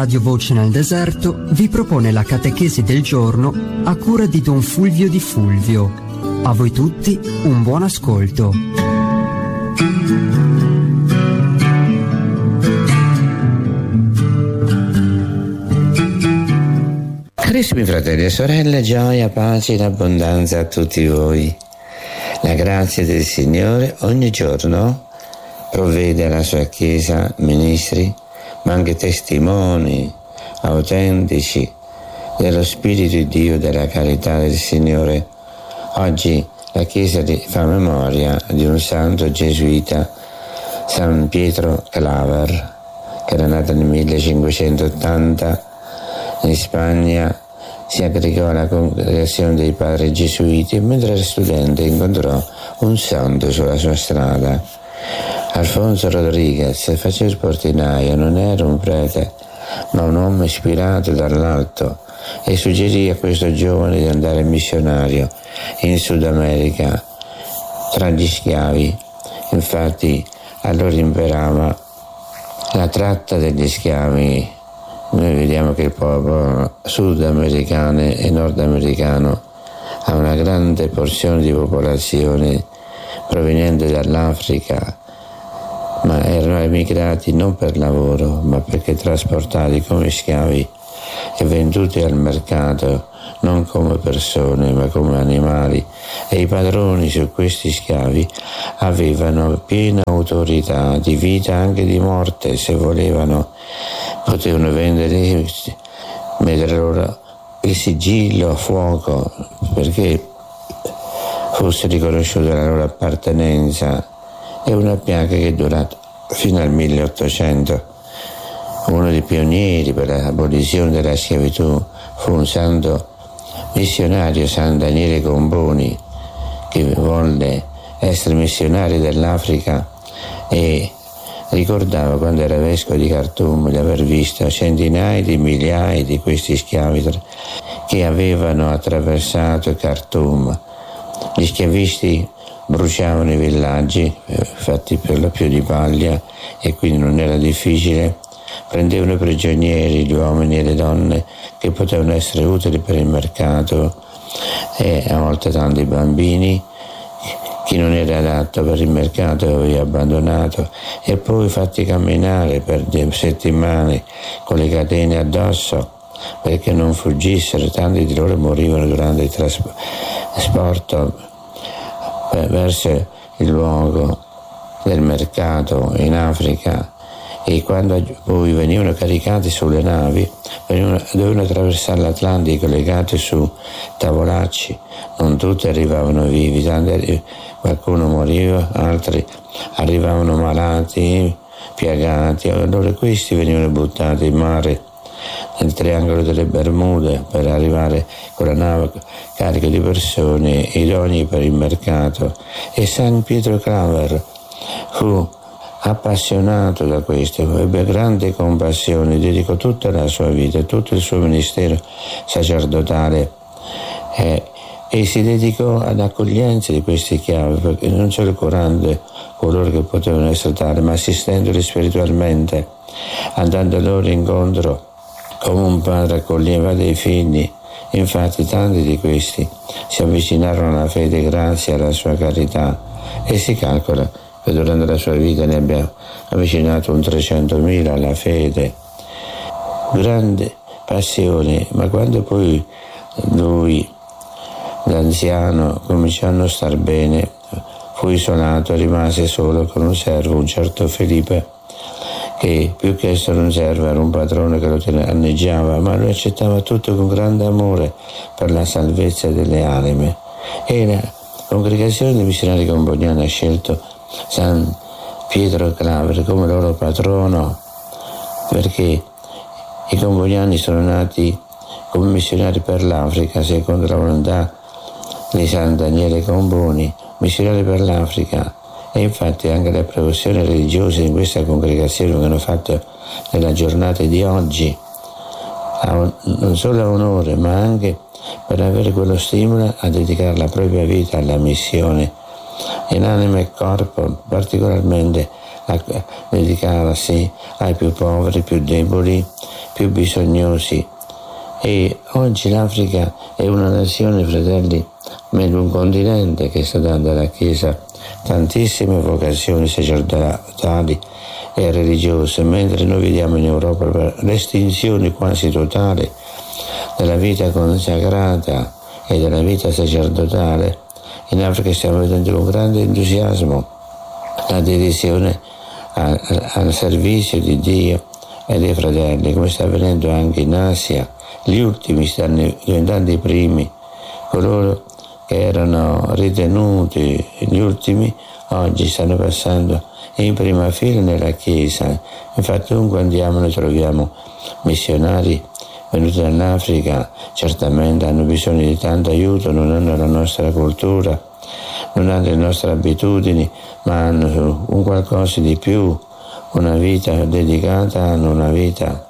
Radio Voce nel Deserto vi propone la catechesi del giorno a cura di Don Fulvio Di Fulvio. A voi tutti un buon ascolto. Carissimi fratelli e sorelle, gioia, pace in abbondanza a tutti voi. La grazia del Signore ogni giorno provvede alla sua Chiesa ministri, ma anche testimoni autentici dello Spirito di Dio, della carità del Signore. Oggi la Chiesa fa memoria di un santo gesuita, San Pietro Claver, che era nato nel 1580 in Spagna. Si aggregò alla congregazione dei padri gesuiti e mentre era studente incontrò un santo sulla sua strada. Alfonso Rodriguez faceva il portinaio, non era un prete, ma un uomo ispirato dall'alto, e suggerì a questo giovane di andare missionario in Sud America tra gli schiavi. Infatti allora imperava la tratta degli schiavi. Noi vediamo che il popolo sudamericano e nordamericano ha una grande porzione di popolazione proveniente dall'Africa, ma erano emigrati non per lavoro, ma perché trasportati come schiavi e venduti al mercato, non come persone, ma come animali. E i padroni su questi schiavi avevano piena autorità di vita, anche di morte. Se volevano potevano vendere, mettere loro il sigillo a fuoco perché fosse riconosciuta la loro appartenenza. È una piaga che è durata fino al 1800. Uno dei pionieri per l'abolizione della schiavitù fu un santo missionario, San Daniele Comboni, che volle essere missionario dell'Africa e ricordava, quando era vescovo di Khartoum, di aver visto centinaia di migliaia di questi schiavi che avevano attraversato Khartoum. Gli schiavisti bruciavano i villaggi, fatti per lo più di paglia, e quindi non era difficile. Prendevano prigionieri gli uomini e le donne che potevano essere utili per il mercato, e a volte tanti bambini. Chi non era adatto per il mercato aveva abbandonato, e poi fatti camminare per settimane con le catene addosso perché non fuggissero. Tanti di loro morivano durante il trasporto verso il luogo del mercato in Africa, e quando poi venivano caricati sulle navi dovevano attraversare l'Atlantico legati su tavolacci. Non tutti arrivavano vivi, qualcuno moriva, altri arrivavano malati, piagati. Allora questi venivano buttati in mare nel triangolo delle Bermude per arrivare con la nave carica di persone idonei per il mercato. E San Pietro Claver fu appassionato da questo, ebbe grande compassione, dedicò tutta la sua vita, tutto il suo ministero sacerdotale e si dedicò all'accoglienza di questi schiavi, perché non solo curando coloro che potevano essere tali, ma assistendoli spiritualmente, andando loro incontro come un padre accoglieva dei figli. Infatti tanti di questi si avvicinarono alla fede grazie alla sua carità, e si calcola che durante la sua vita ne abbia avvicinato un 300.000 alla fede. Grande passione, ma quando poi lui, l'anziano, cominciò a non star bene, fu isolato, rimase solo con un servo, un certo Felipe, che più che essere un servo era un padrone che lo tanneggiava, ma lui accettava tutto con grande amore per la salvezza delle anime. E la congregazione dei missionari comboniani ha scelto San Pietro Claver come loro patrono, perché i comboniani sono nati come missionari per l'Africa secondo la volontà di San Daniele Comboni, missionari per l'Africa. E infatti anche le professioni religiose in questa congregazione vengono fatte nella giornata di oggi, non solo a onore, ma anche per avere quello stimolo a dedicare la propria vita alla missione in anima e corpo, particolarmente a dedicarsi ai più poveri, più deboli, più bisognosi. E oggi l'Africa è una nazione, fratelli, meglio un continente che sta dando alla Chiesa tantissime vocazioni sacerdotali e religiose, mentre noi vediamo in Europa l'estinzione quasi totale della vita consacrata e della vita sacerdotale. In Africa stiamo vedendo con grande entusiasmo la dedizione al servizio di Dio e dei fratelli, come sta avvenendo anche in Asia. Gli ultimi stanno diventando i primi, coloro che erano ritenuti gli ultimi oggi stanno passando in prima fila nella Chiesa. Infatti ovunque andiamo noi troviamo missionari venuti dall'Africa, certamente hanno bisogno di tanto aiuto, non hanno la nostra cultura, non hanno le nostre abitudini, ma hanno un qualcosa di più, una vita dedicata, hanno una vita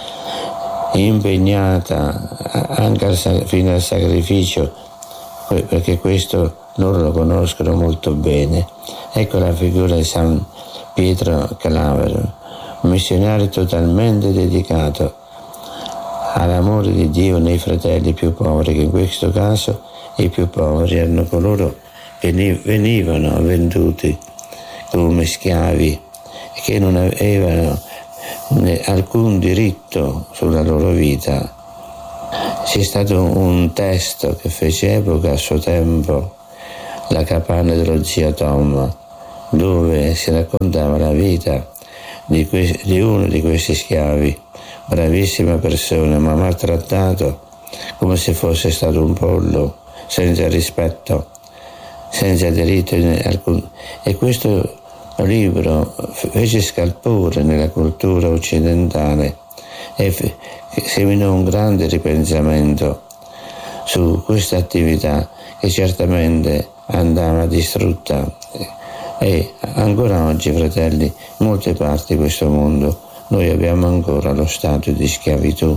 impegnata anche fino al sacrificio, perché questo loro lo conoscono molto bene. Ecco la figura di San Pietro Calavero, un missionario totalmente dedicato all'amore di Dio nei fratelli più poveri, che in questo caso i più poveri erano coloro che venivano venduti come schiavi e che non avevano alcun diritto sulla loro vita. C'è stato un testo che fece epoca a suo tempo, La capanna dello zio Tom, dove si raccontava la vita di uno di questi schiavi, bravissima persona, ma maltrattato come se fosse stato un pollo, senza rispetto, senza diritto alcun. E questo libro fece scalpore nella cultura occidentale e seminò un grande ripensamento su questa attività che certamente andava distrutta. E ancora oggi, fratelli, in molte parti di questo mondo noi abbiamo ancora lo stato di schiavitù,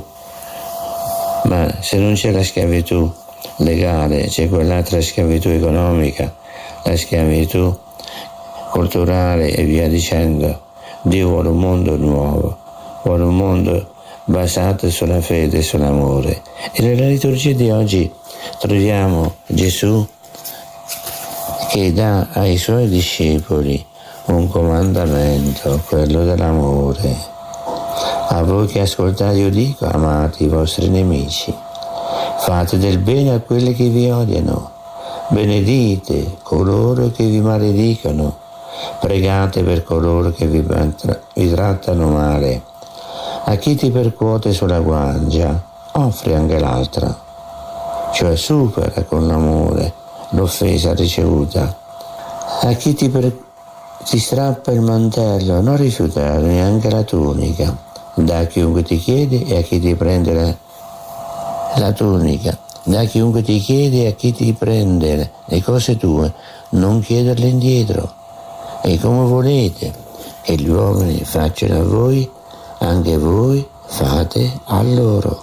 ma se non c'è la schiavitù legale c'è quell'altra schiavitù economica, la schiavitù culturale e via dicendo. Dio vuole un mondo nuovo, vuole un mondo basato sulla fede e sull'amore. E nella liturgia di oggi troviamo Gesù che dà ai suoi discepoli un comandamento, quello dell'amore. A voi che ascoltate io dico, amate i vostri nemici, fate del bene a quelli che vi odiano, benedite coloro che vi maledicono, pregate per coloro che vi trattano male. A chi ti percuote sulla guancia, offri anche l'altra, cioè supera con l'amore l'offesa ricevuta. A chi ti strappa il mantello, non rifiutare neanche la tunica. Da chiunque ti chiede e a chi ti prende la tunica. Da chiunque ti chiede e a chi ti prende le cose tue, non chiederle indietro. E come volete che gli uomini facciano a voi, anche voi fate a loro.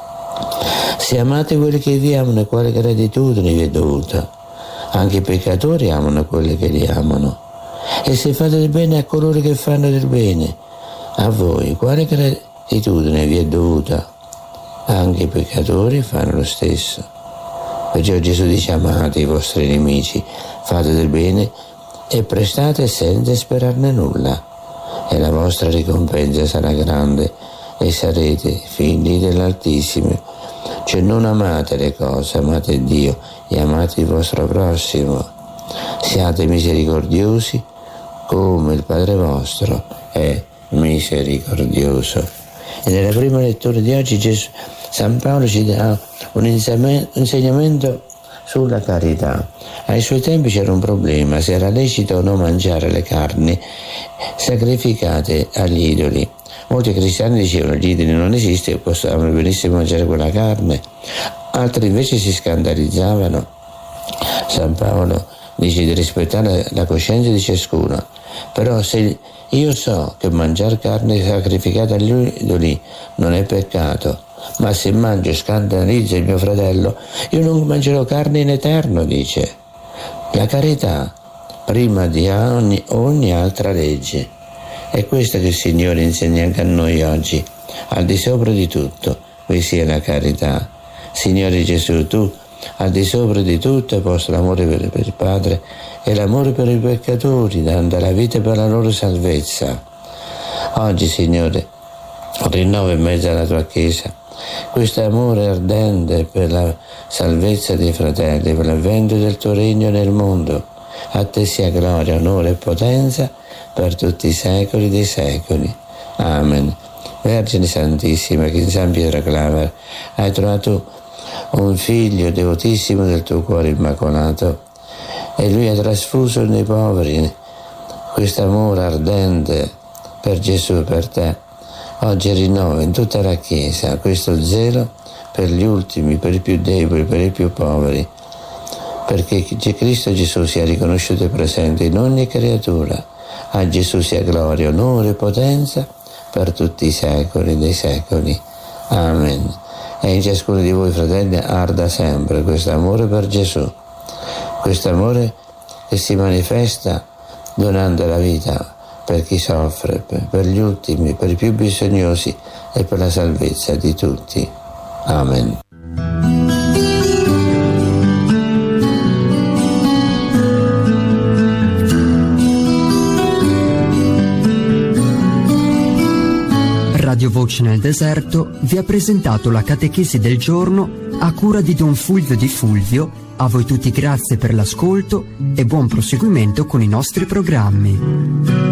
Se amate quelli che vi amano, quale gratitudine vi è dovuta? Anche i peccatori amano quelli che li amano. E se fate del bene a coloro che fanno del bene, a voi quale gratitudine vi è dovuta? Anche i peccatori fanno lo stesso. Perciò Gesù dice: amate i vostri nemici, fate del bene e prestate senza sperarne nulla, e la vostra ricompensa sarà grande e sarete figli dell'Altissimo. Cioè non amate le cose, amate Dio e amate il vostro prossimo. Siate misericordiosi come il Padre vostro è misericordioso. E nella prima lettura di oggi San Paolo ci dà un insegnamento sulla carità. Ai suoi tempi c'era un problema, se era lecito o no mangiare le carni sacrificate agli idoli. Molti cristiani dicevano: gli idoli non esistono, possiamo benissimo mangiare quella carne. Altri invece si scandalizzavano. San Paolo dice di rispettare la coscienza di ciascuno, però se io so che mangiare carne sacrificata agli idoli non è peccato, ma se mangio e scandalizzo il mio fratello, io non mangerò carne in eterno, dice. La carità prima di ogni altra legge. È questo che il Signore insegna anche a noi oggi. al di sopra di tutto vi sia la carità. Signore Gesù, tu al di sopra di tutto hai posto l'amore per il Padre e l'amore per i peccatori, dando la vita per la loro salvezza. Oggi, Signore, rinnova in mezzo alla tua Chiesa questo amore ardente per la salvezza dei fratelli, per l'avvento del tuo regno nel mondo. A te sia gloria, onore e potenza per tutti i secoli dei secoli. Amen. Vergine Santissima, che in San Pietro Claver hai trovato un figlio devotissimo del tuo cuore immacolato e lui ha trasfuso nei poveri questo amore ardente per Gesù e per te. Oggi rinnova in tutta la Chiesa questo zelo per gli ultimi, per i più deboli, per i più poveri, perché Cristo Gesù sia riconosciuto e presente in ogni creatura. A Gesù sia gloria, onore e potenza per tutti i secoli dei secoli. Amen. E in ciascuno di voi, fratelli, arda sempre questo amore per Gesù, questo amore che si manifesta donando la vita per chi soffre, per gli ultimi, per i più bisognosi e per la salvezza di tutti. Amen. Radio Voce nel Deserto vi ha presentato la catechesi del giorno a cura di Don Fulvio Di Fulvio. A voi tutti grazie per l'ascolto e buon proseguimento con i nostri programmi.